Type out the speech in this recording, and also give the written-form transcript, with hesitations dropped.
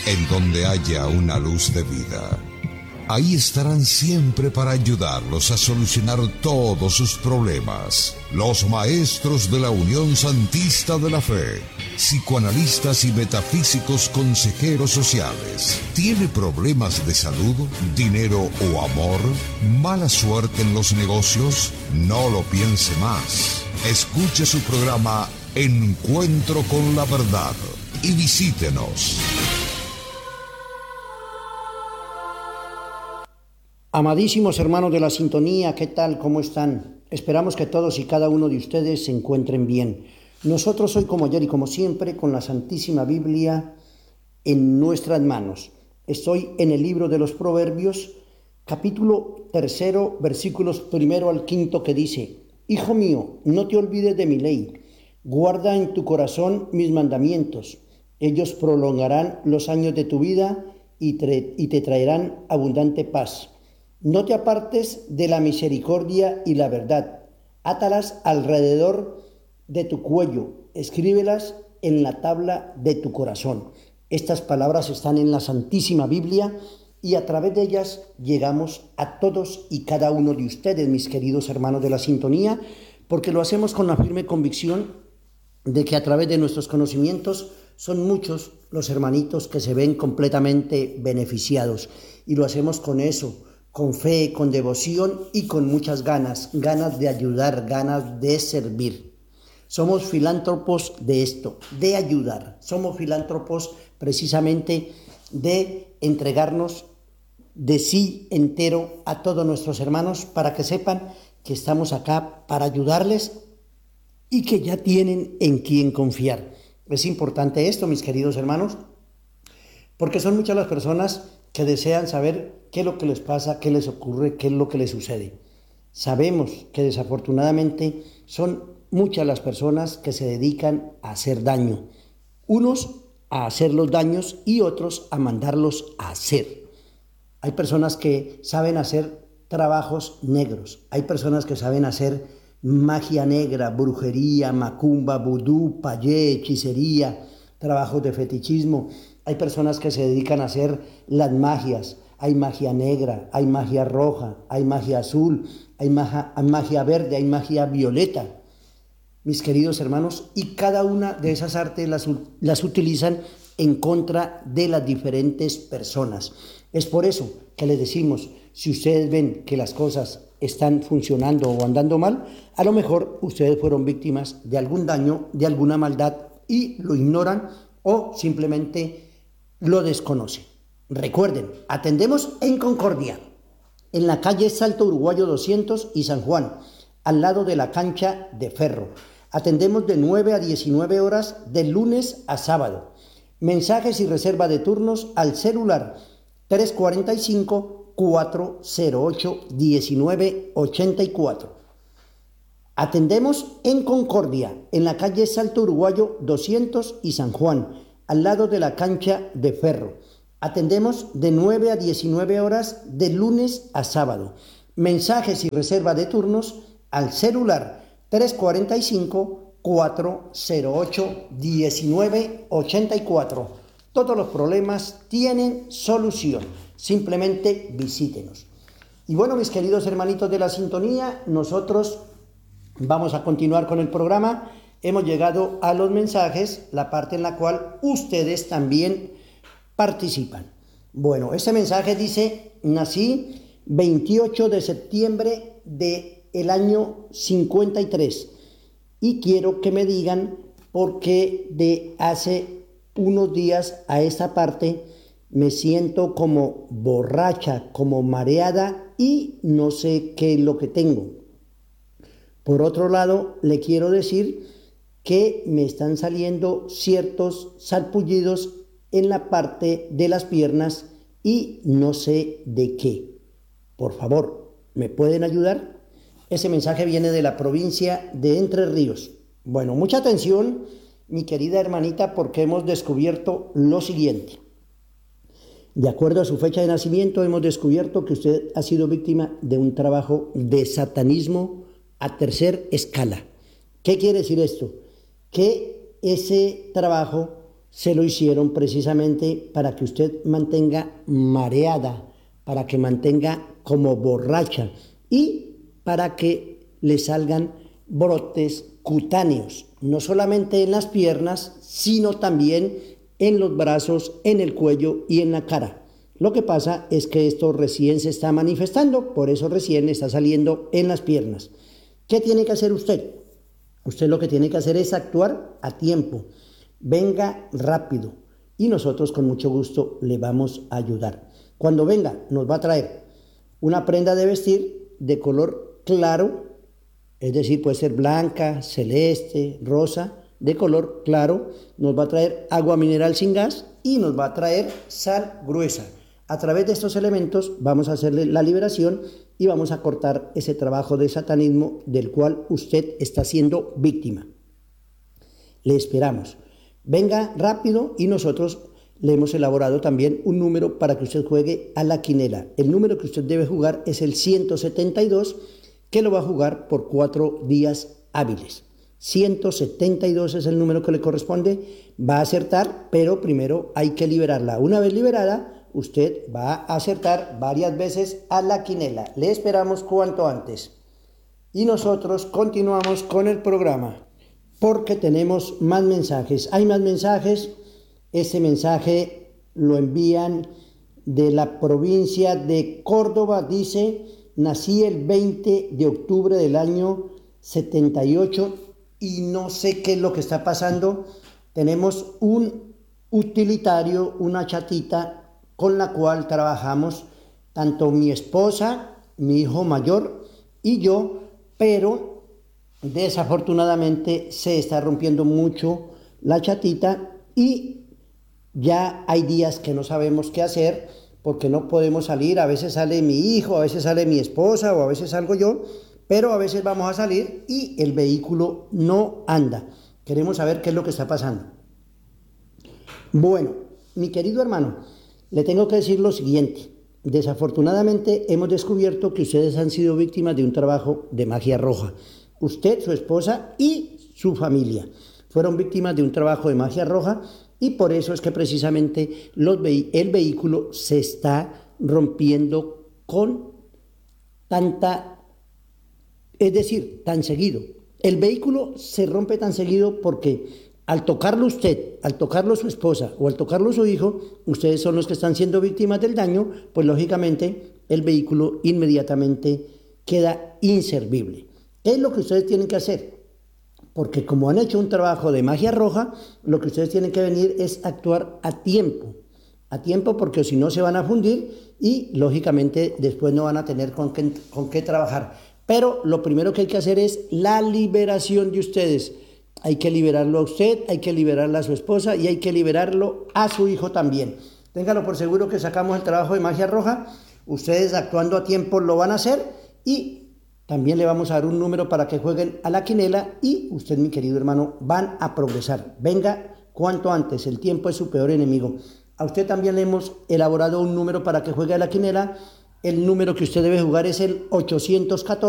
En donde haya una luz de vida, ahí estarán siempre para ayudarlos a solucionar todos sus problemas. Los maestros de la Unión Santista de la Fe, psicoanalistas y metafísicos consejeros sociales. ¿Tiene problemas de salud, dinero o amor? ¿Mala suerte en los negocios? No lo piense más. Escuche su programa Encuentro con la Verdad y visítenos. Amadísimos hermanos de la sintonía, ¿qué tal? ¿Cómo están? Esperamos que todos y cada uno de ustedes se encuentren bien. Nosotros hoy, como ayer y como siempre, con la Santísima Biblia en nuestras manos. Estoy en el libro de los Proverbios, capítulo 3, versículos 1 al 5, que dice: Hijo mío, no te olvides de mi ley, guarda en tu corazón mis mandamientos. Ellos prolongarán los años de tu vida y te traerán abundante paz. No te apartes de la misericordia y la verdad. Átalas alrededor de tu cuello. Escríbelas en la tabla de tu corazón. Estas palabras están en la Santísima Biblia y a través de ellas llegamos a todos y cada uno de ustedes, mis queridos hermanos de la sintonía, porque lo hacemos con la firme convicción de que a través de nuestros conocimientos son muchos los hermanitos que se ven completamente beneficiados. Y lo hacemos con eso, con fe, con devoción y con muchas ganas de ayudar, ganas de servir. Somos filántropos de esto, de ayudar. Somos filántropos precisamente de entregarnos de sí entero a todos nuestros hermanos para que sepan que estamos acá para ayudarles y que ya tienen en quién confiar. Es importante esto, mis queridos hermanos, porque son muchas las personas que desean saber qué es lo que les pasa, qué les ocurre, qué es lo que les sucede. Sabemos que desafortunadamente son muchas las personas que se dedican a hacer daño. Unos a hacer los daños y otros a mandarlos a hacer. Hay personas que saben hacer trabajos negros. Hay personas que saben hacer magia negra, brujería, macumba, vudú, payé, hechicería, trabajos de fetichismo. Hay personas que se dedican a hacer las magias. Hay magia negra, hay magia roja, hay magia azul, hay magia verde, hay magia violeta. Mis queridos hermanos, y cada una de esas artes las utilizan en contra de las diferentes personas. Es por eso que les decimos, si ustedes ven que las cosas están funcionando o andando mal, a lo mejor ustedes fueron víctimas de algún daño, de alguna maldad y lo ignoran o simplemente lo desconocen. Recuerden, atendemos en Concordia, en la calle Salto Uruguayo 200 y San Juan, al lado de la cancha de Ferro. Atendemos de 9 a 19 horas de lunes a sábado. Mensajes y reserva de turnos al celular 345-408-1984. Atendemos en Concordia, en la calle Salto Uruguayo 200 y San Juan, al lado de la cancha de Ferro. Atendemos de 9 a 19 horas de lunes a sábado. Mensajes y reserva de turnos al celular 345-408-1984. Todos los problemas tienen solución. Simplemente visítenos. Y bueno, mis queridos hermanitos de la sintonía, nosotros vamos a continuar con el programa. Hemos llegado a los mensajes, la parte en la cual ustedes también participan. Bueno, este mensaje dice: nací 28 de septiembre del año 53 y quiero que me digan por qué de hace unos días a esta parte me siento como borracha, como mareada y no sé qué es lo que tengo. Por otro lado, le quiero decir que me están saliendo ciertos sarpullidos en la parte de las piernas y no sé de qué. Por favor, ¿me pueden ayudar? Ese mensaje viene de la provincia de Entre Ríos. Bueno, mucha atención, mi querida hermanita, porque hemos descubierto lo siguiente. De acuerdo a su fecha de nacimiento, hemos descubierto que usted ha sido víctima de un trabajo de satanismo a tercera escala. ¿Qué quiere decir esto? Que ese trabajo se lo hicieron precisamente para que usted mantenga mareada, para que mantenga como borracha y para que le salgan brotes cutáneos, no solamente en las piernas, sino también en los brazos, en el cuello y en la cara. Lo que pasa es que esto recién se está manifestando, por eso recién está saliendo en las piernas. ¿Qué tiene que hacer usted? Usted lo que tiene que hacer es actuar a tiempo. Venga rápido y nosotros con mucho gusto le vamos a ayudar. Cuando venga, nos va a traer una prenda de vestir de color claro, es decir, puede ser blanca, celeste, rosa, de color claro. Nos va a traer agua mineral sin gas y nos va a traer sal gruesa. A través de estos elementos vamos a hacerle la liberación y vamos a cortar ese trabajo de satanismo del cual usted está siendo víctima. Le esperamos. Venga rápido y nosotros le hemos elaborado también un número para que usted juegue a la quinela. El número que usted debe jugar es el 172, que lo va a jugar por 4 días hábiles. 172 es el número que le corresponde. Va a acertar, pero primero hay que liberarla. Una vez liberada, usted va a acertar varias veces a la quinela. Le esperamos cuanto antes. Y nosotros continuamos con el programa, porque tenemos más mensajes. Hay más mensajes. Ese mensaje lo envían de la provincia de Córdoba. Dice: nací el 20 de octubre del año 78 y no sé qué es lo que está pasando. Tenemos un utilitario, una chatita con la cual trabajamos tanto mi esposa, mi hijo mayor y yo, pero desafortunadamente se está rompiendo mucho la chatita y ya hay días que no sabemos qué hacer porque no podemos salir. A veces sale mi hijo, a veces sale mi esposa o a veces salgo yo, pero a veces vamos a salir y el vehículo no anda. Queremos saber qué es lo que está pasando. Bueno, mi querido hermano, le tengo que decir lo siguiente. Desafortunadamente hemos descubierto que ustedes han sido víctimas de un trabajo de magia roja. Usted, su esposa y su familia fueron víctimas de un trabajo de magia roja y por eso es que precisamente el vehículo se está rompiendo con tan seguido. El vehículo se rompe tan seguido porque al tocarlo usted, al tocarlo su esposa o al tocarlo su hijo, ustedes son los que están siendo víctimas del daño, pues lógicamente el vehículo inmediatamente queda inservible. ¿Qué es lo que ustedes tienen que hacer? Porque como han hecho un trabajo de magia roja, lo que ustedes tienen que venir es actuar a tiempo porque si no se van a fundir y lógicamente después no van a tener con qué trabajar. Pero lo primero que hay que hacer es la liberación de ustedes. Hay que liberarlo a usted, hay que liberarla a su esposa y hay que liberarlo a su hijo también. Téngalo por seguro que sacamos el trabajo de magia roja. Ustedes actuando a tiempo lo van a hacer y también le vamos a dar un número para que jueguen a la quinela y usted, mi querido hermano, van a progresar. Venga cuanto antes, el tiempo es su peor enemigo. A usted también le hemos elaborado un número para que juegue a la quinela. El número que usted debe jugar es el 814.